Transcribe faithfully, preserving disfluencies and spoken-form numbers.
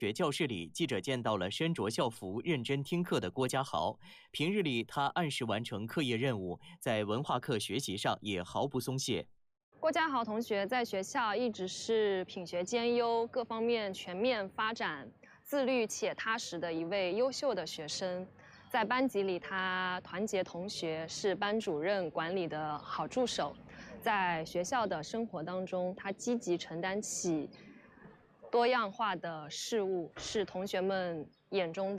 学教室里，记者见到了身着校服、认真听课的郭家豪。平日里，他按时完成课业任务，在文化课学习上也毫不松懈。 郭家豪同学在学校一直是品学兼优、各方面全面发展、自律且踏实的一位优秀的学生。在班级里，他团结同学，是班主任管理的好助手。在学校的生活当中，他积极承担起多样化的事务，是同学们眼中的